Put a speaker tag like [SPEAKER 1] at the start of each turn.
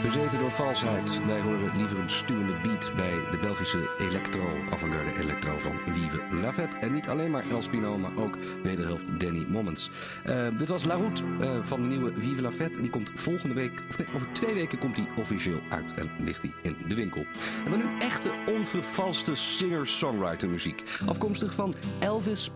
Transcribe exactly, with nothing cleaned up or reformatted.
[SPEAKER 1] bezeten door valsheid. Wij horen liever een stuwende beat bij de Belgische electro, avant-garde electro van Vive la Fête. En niet alleen maar El Spino, maar ook wederhelft Danny Moments. Uh, dit was La Route uh, van de nieuwe Vive la Fête. En die komt volgende week, of nee, over twee weken komt die officieel uit en ligt die in de winkel. En dan nu echte onvervalste singer-songwriter muziek. Afkomstig van Elvis